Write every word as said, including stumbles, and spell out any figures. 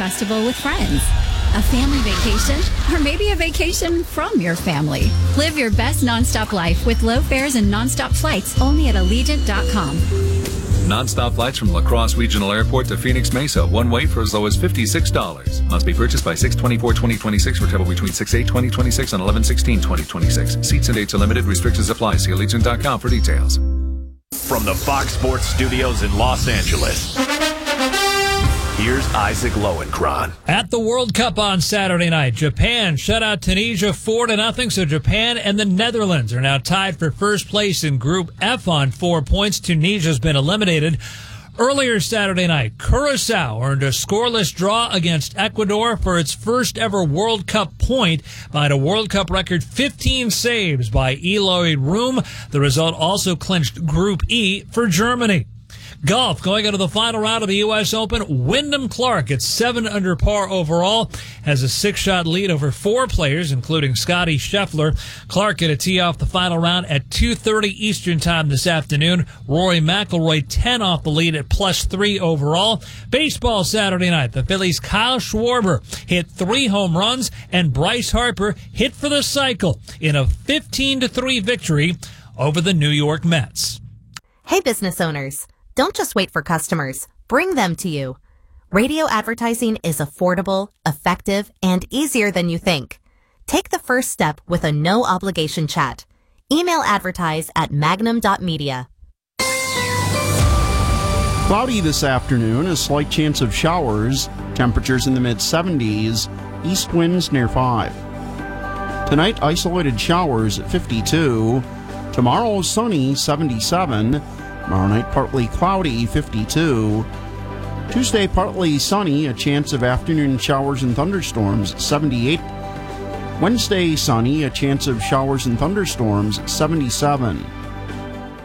festival with friends, a family vacation, or maybe a vacation from your family. Live your best nonstop life with low fares and nonstop flights only at Allegiant dot com. Non-stop flights from La Crosse Regional Airport to Phoenix Mesa, one way for as low as fifty-six dollars. Must be purchased by six twenty-four twenty twenty-six for travel between six eight twenty twenty-six and eleven sixteen twenty twenty-six. Seats and dates are limited. Restrictions apply. See Allegiant dot com for details. From the Fox Sports Studios in Los Angeles, here's Isaac Lowenkron. At the World Cup on Saturday night, Japan shut out Tunisia four to nothing. So Japan and the Netherlands are now tied for first place in Group F on four points. Tunisia's been eliminated. Earlier Saturday night, Curacao earned a scoreless draw against Ecuador for its first ever World Cup point by a World Cup record fifteen saves by Eloy Room. The result also clinched Group E for Germany. Golf, going into the final round of the U S Open, Wyndham Clark at seven under par overall, has a six-shot lead over four players, including Scotty Scheffler. Clark going to tee off the final round at two thirty Eastern Time this afternoon. Rory McIlroy ten off the lead at plus three overall. Baseball Saturday night, the Phillies' Kyle Schwarber hit three home runs, and Bryce Harper hit for the cycle in a fifteen to three victory over the New York Mets. Hey, business owners. Don't just wait for customers. Bring them to you. Radio advertising is affordable, effective, and easier than you think. Take the first step with a no-obligation chat. Email advertise at magnum dot media. Cloudy this afternoon, a slight chance of showers. Temperatures in the mid seventies, east winds near five. Tonight, isolated showers at fifty-two. Tomorrow, sunny, seventy-seven. Tomorrow night, partly cloudy, fifty-two. Tuesday, partly sunny, a chance of afternoon showers and thunderstorms, seventy-eight. Wednesday, sunny, a chance of showers and thunderstorms, seventy-seven.